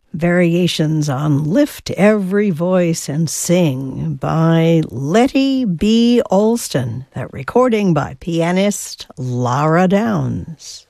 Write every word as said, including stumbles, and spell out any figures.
Variations on Lift Every Voice and Sing by Letty B. Alston. That recording by pianist Lara Downs.